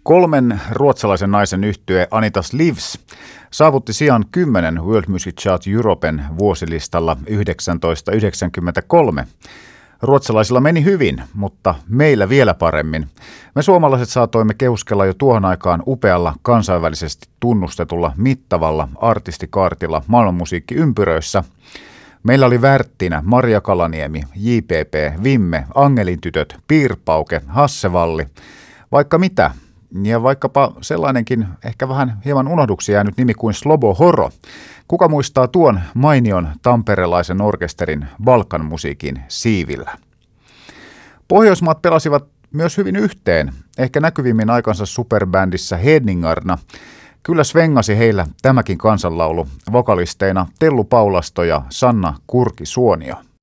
Kolmen ruotsalaisen naisen yhtye Anitas Livs saavutti sijan 10 World Music Chart Europen vuosilistalla 1993. Ruotsalaisilla meni hyvin, mutta meillä vielä paremmin. Me suomalaiset saatoimme keuskella jo tuohon aikaan upealla kansainvälisesti tunnustetulla mittavalla artistikaartilla maailmanmusiikkiympyröissä. Meillä oli Värttinä, Maria Kalaniemi, JPP, Vimme, Angelin tytöt, Piirpauke, Hassevalli, vaikka mitä. Ja vaikkapa sellainenkin ehkä vähän hieman unohduksi jäänyt nimi kuin Slobo Horo. Kuka muistaa tuon mainion tamperelaisen orkesterin Balkan-musiikin siivillä? Pohjoismaat pelasivat myös hyvin yhteen, ehkä näkyvimmin aikansa superbändissä Hedningarna. Kyllä svengasi heillä tämäkin kansanlaulu vokalisteina Tellu Paulasto ja Sanna Kurki-Suonio.